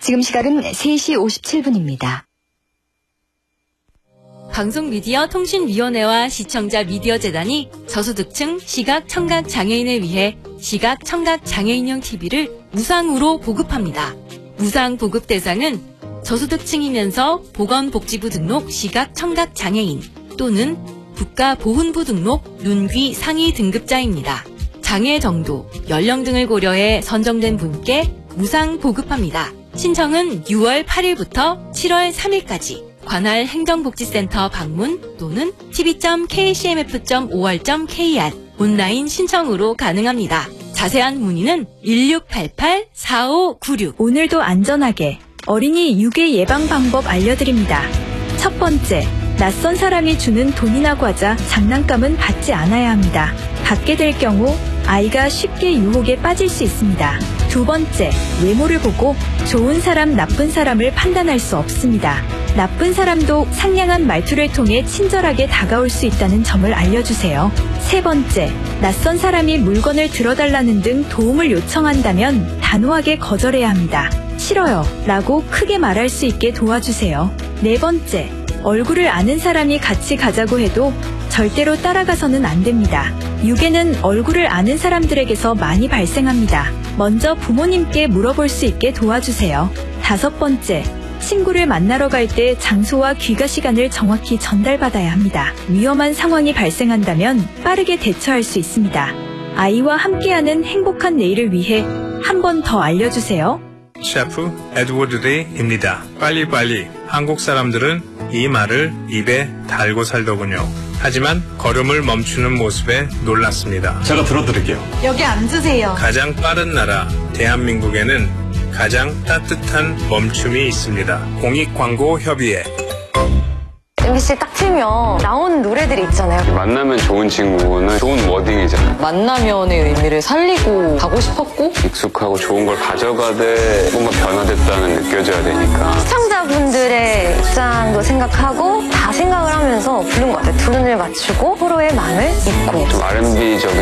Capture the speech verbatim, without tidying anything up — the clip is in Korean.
지금 시각은 세 시 오십칠 분입니다. 방송미디어통신위원회와 시청자 미디어재단이 저소득층 시각 청각 장애인을 위해 시각 청각 장애인용 티비를 무상으로 보급합니다. 무상 보급 대상은 저소득층이면서 보건복지부 등록 시각 청각 장애인 또는 국가보훈부 등록 눈귀 상위 등급자입니다. 장애 정도, 연령 등을 고려해 선정된 분께 무상 보급합니다. 신청은 유월 팔일부터 칠월 삼일까지 관할 행정복지센터 방문 또는 티비 점 케이씨엠에프 점 오알 점 케이알 온라인 신청으로 가능합니다. 자세한 문의는 일육팔팔 사오구육. 오늘도 안전하게 어린이 유괴 예방 방법 알려드립니다. 첫 번째, 낯선 사람이 주는 돈이나 과자, 장난감은 받지 않아야 합니다. 받게 될 경우 아이가 쉽게 유혹에 빠질 수 있습니다. 두 번째, 외모를 보고 좋은 사람, 나쁜 사람을 판단할 수 없습니다. 나쁜 사람도 상냥한 말투를 통해 친절하게 다가올 수 있다는 점을 알려주세요. 세 번째, 낯선 사람이 물건을 들어달라는 등 도움을 요청한다면 단호하게 거절해야 합니다. 싫어요 라고 크게 말할 수 있게 도와주세요. 네 번째, 얼굴을 아는 사람이 같이 가자고 해도 절대로 따라가서는 안 됩니다. 유괴는 얼굴을 아는 사람들에게서 많이 발생합니다. 먼저 부모님께 물어볼 수 있게 도와주세요. 다섯 번째, 친구를 만나러 갈 때 장소와 귀가 시간을 정확히 전달받아야 합니다. 위험한 상황이 발생한다면 빠르게 대처할 수 있습니다. 아이와 함께하는 행복한 내일을 위해 한 번 더 알려주세요. 셰프 에드워드 데이입니다. 빨리빨리. 한국 사람들은 이 말을 입에 달고 살더군요. 하지만 걸음을 멈추는 모습에 놀랐습니다. 제가 들어드릴게요. 여기 앉으세요. 가장 빠른 나라 대한민국에는 가장 따뜻한 멈춤이 있습니다. 공익광고협의회. 엠비씨 딱 틀면 나오는 노래들이 있잖아요. 만나면 좋은 친구는 좋은 워딩이잖아요. 만나면의 의미를 살리고 가고 싶었고 익숙하고 좋은 걸 가져가되 뭔가 변화됐다는 느껴져야 되니까. 시청자분들의 입장도 생각하고 다 생각을 하면서 부른 것 같아요. 두 눈을 맞추고 서로의 마음을 읽고. 좀 알앤비적인